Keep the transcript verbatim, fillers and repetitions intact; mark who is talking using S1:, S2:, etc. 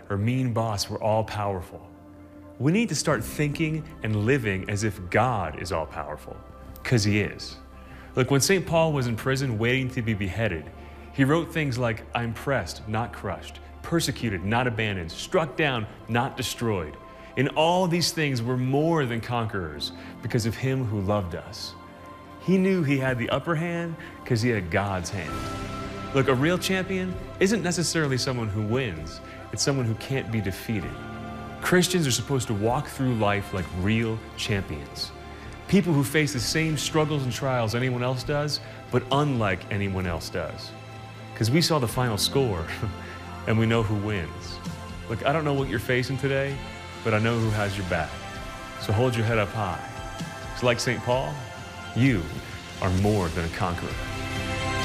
S1: or mean boss were all powerful. We need to start thinking and living as if God is all powerful, because he is. Look, when Saint Paul was in prison waiting to be beheaded, he wrote things like, I'm pressed, not crushed, persecuted, not abandoned, struck down, not destroyed. In all these things we're more than conquerors because of him who loved us. He knew he had the upper hand because he had God's hand. Look, a real champion isn't necessarily someone who wins. It's someone who can't be defeated. Christians are supposed to walk through life like real champions. People who face the same struggles and trials anyone else does, but unlike anyone else does. Because we saw the final score, and we know who wins. Look, I don't know what you're facing today, but I know who has your back. So hold your head up high. So like Saint Paul, you are more than a conqueror.